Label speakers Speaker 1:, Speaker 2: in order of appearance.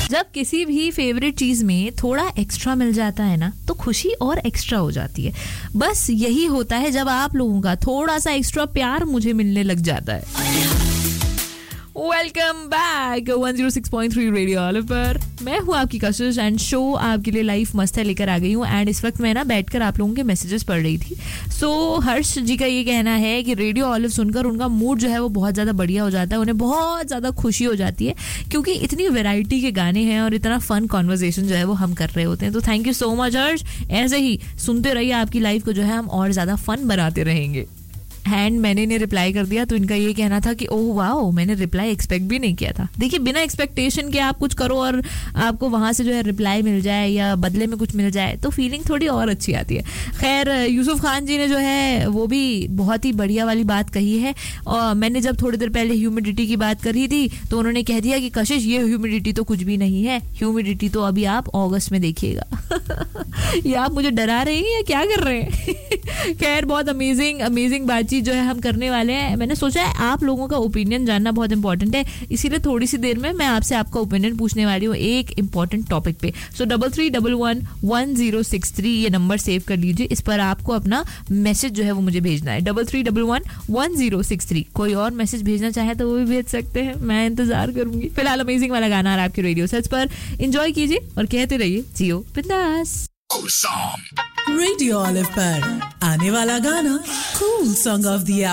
Speaker 1: जब किसी भी फेवरेट चीज में थोड़ा एक्स्ट्रा मिल जाता है ना तो खुशी और एक्स्ट्रा हो जाती है. बस यही होता है जब आप लोगों का थोड़ा सा एक्स्ट्रा प्यार मुझे मिलने लग जाता है. वेलकम बैक 106.3 रेडियो ऑलिव पर. मैं हूँ आपकी कशिश एंड शो आपके लिए लाइफ मस्त है लेकर आ गई हूँ. एंड इस वक्त मैं ना बैठकर आप लोगों के मैसेजेस पढ़ रही थी. सो हर्ष जी का ये कहना है कि रेडियो ऑलिव सुनकर उनका मूड जो है वो बहुत ज़्यादा बढ़िया हो जाता है. उन्हें बहुत ज़्यादा खुशी हो जाती है क्योंकि इतनी वैरायटी के गाने हैं और इतना फन कॉन्वर्जेशन जो है वो हम कर रहे होते हैं. तो थैंक यू सो मच हर्ष. ऐसे ही सुनते रहिए, आपकी लाइफ को जो है हम और ज़्यादा फन बनाते रहेंगे. एंड मैंने इन्हें रिप्लाई कर दिया तो इनका ये कहना था कि ओह वाओ, मैंने रिप्लाई एक्सपेक्ट भी नहीं किया था. देखिए, बिना एक्सपेक्टेशन के आप कुछ करो और आपको वहाँ से जो है रिप्लाई मिल जाए या बदले में कुछ मिल जाए तो फीलिंग थोड़ी और अच्छी आती है. खैर, यूसुफ खान जी ने जो है वो भी बहुत ही बढ़िया वाली बात कही है. और मैंने जब थोड़ी देर पहले ह्यूमिडिटी की बात करी थी तो उन्होंने कह दिया कि कशिश, ये ह्यूमिडिटी तो कुछ भी नहीं है. ह्यूमिडिटी तो अभी आप अगस्त में देखिएगा. ये आप मुझे डरा रहे हैं या क्या कर रहे हैं? खैर, बहुत अमेजिंग बातचीत जो है हम करने वाले हैं. मैंने सोचा है आप लोगों का ओपिनियन जानना बहुत इंपॉर्टेंट है, इसीलिए थोड़ी सी देर में मैं आपसे आपका ओपिनियन पूछने वाली हूँ एक इंपॉर्टेंट टॉपिक पे. सो 33111063 ये नंबर सेव कर लीजिए. इस पर आपको अपना मैसेज जो है वो मुझे भेजना है 33111063. कोई और मैसेज भेजना चाहे तो वो भी भेज सकते हैं, मैं इंतजार करूंगी. फिलहाल अमेजिंग वाला गाना आ रहा है आपके रेडियो सेट्स पर. एंजॉय कीजिए और कहते रहिए जियो बिंदास.
Speaker 2: रेडियो ऑलिव पर आने वाला गाना कूल सॉन्ग ऑफ द